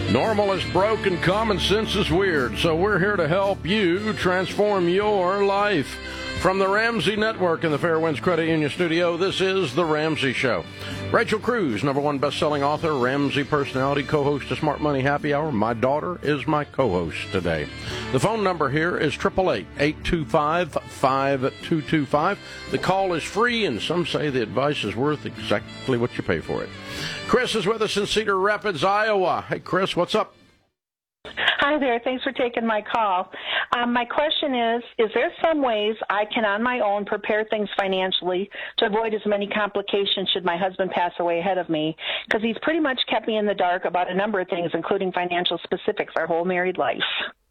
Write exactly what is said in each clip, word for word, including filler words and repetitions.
Normal is broke and common sense is weird, so we're here to help you transform your life. From the Ramsey Network in the Fairwinds Credit Union studio, this is The Ramsey Show. Rachel Cruz, number one best-selling author, Ramsey personality, co-host of Smart Money Happy Hour. My daughter is my co-host today. The phone number here is eight eight eight, eight two five, five two two five. The call is free, and some say the advice is worth exactly what you pay for it. Chris is with us in Cedar Rapids, Iowa. Hey, Chris, what's up? Hi there. Thanks for taking my call. Um, my question is, is there some ways I can on my own prepare things financially to avoid as many complications should my husband pass away ahead of me? Because he's pretty much kept me in the dark about a number of things, including financial specifics, our whole married life.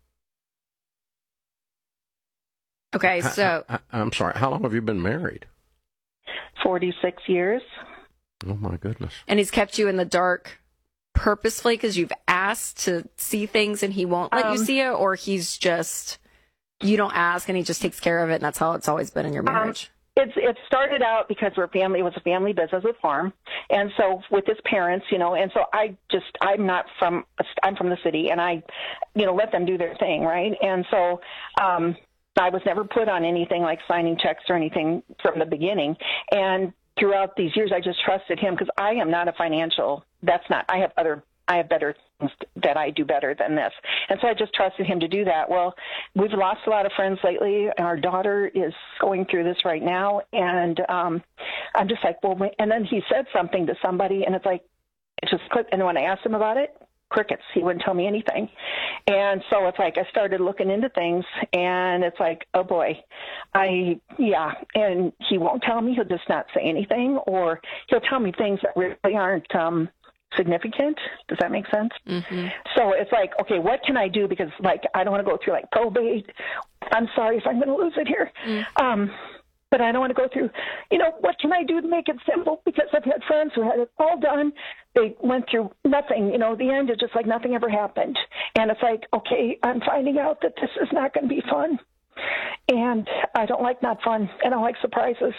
Okay, so... I, I, I'm sorry, how long have you been married? forty-six years. Oh, my goodness. And he's kept you in the dark purposefully because you've asked to see things and he won't let um, you see it, or he's just, you don't ask and he just takes care of it, and that's how it's always been in your marriage? Um, it's it started out because we're family. It was a family business with farm, and so with his parents, you know, and so I just I'm not from I'm from the city, and I, you know, let them do their thing, right? And so um, I was never put on anything like signing checks or anything from the beginning, and throughout these years, I just trusted him because I am not a financial. That's not. I have other. I have better things that I do better than this, and so I just trusted him to do that. Well, we've lost a lot of friends lately. Our daughter is going through this right now, and um, I'm just like, well, wait. And then he said something to somebody, and it's like, it just clicked. And when I asked him about it, crickets. He wouldn't tell me anything. And so it's like I started looking into things, and it's like, oh, boy, I, yeah, and he won't tell me. He'll just not say anything, or he'll tell me things that really aren't um, significant. Does that make sense? Mm-hmm. So it's like, okay, what can I do? Because, like, I don't want to go through, like, probate. I'm sorry if I'm going to lose it here. Mm. Um But I don't want to go through, you know, what can I do to make it simple? Because I've had friends who had it all done. They went through nothing. You know, the end is just like nothing ever happened. And it's like, okay, I'm finding out that this is not going to be fun. And I don't like not fun. And I don't like surprises.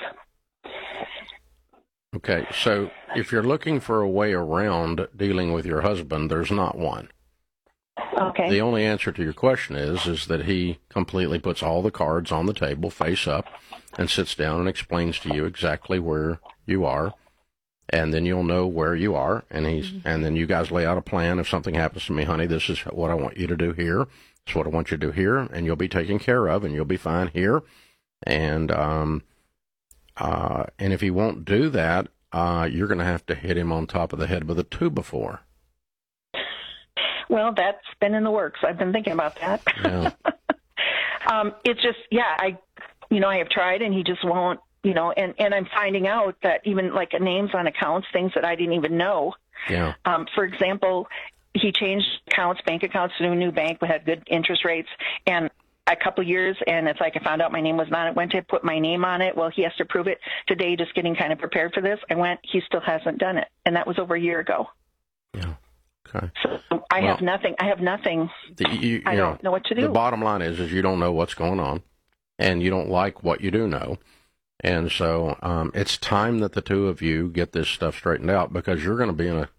Okay, so if you're looking for a way around dealing with your husband, there's not one. Okay. The only answer to your question is, is that he completely puts all the cards on the table face up and sits down and explains to you exactly where you are, and then you'll know where you are, and he's mm-hmm. and then you guys lay out a plan. If something happens to me, honey, this is what I want you to do here. This is what I want you to do here, and you'll be taken care of, and you'll be fine here. And um, uh, and if he won't do that, uh, you're going to have to hit him on top of the head with a two before. Well, that's been in the works. I've been thinking about that. Yeah. um, it's just, yeah, I. You know, I have tried, and he just won't, you know, and, and I'm finding out that even, like, names on accounts, things that I didn't even know. Yeah. Um, for example, he changed accounts, bank accounts to a new bank. We had good interest rates, and a couple of years, and it's like I found out my name was on it, went to put my name on it. Well, he has to prove it. Today, just getting kind of prepared for this, I went, he still hasn't done it, and that was over a year ago. Yeah. Okay. So I well, have nothing. I have nothing. The, you, you I know, don't know what to do. The bottom line is, is you don't know what's going on. And you don't like what you do know. And so um, it's time that the two of you get this stuff straightened out, because you're going to be in a